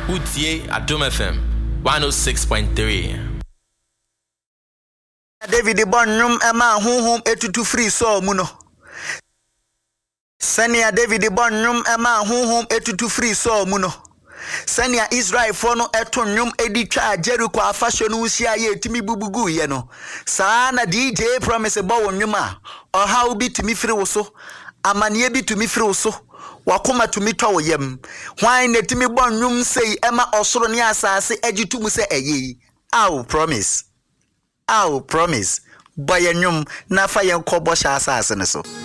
Utie Adom FM 106.3. David Bonum Emma Hum etutu free so muno. Senia David Bonum Emma Hum etutu free so muno. Senia Israel for no etonyum editwa Jericho afasho no usia ye timi bubugu ye no. Saa na DJ promise bo wonwuma. Oha obi timi free wo so. Amanie bi tumi free wo so. Wakoma tumi twa wo yam. Hwan na timi bonwum sei ema osoro ne asase agitumu se eyi. Aw promise. Promise. Boy nyum na fa yen kobo sha asase ne so.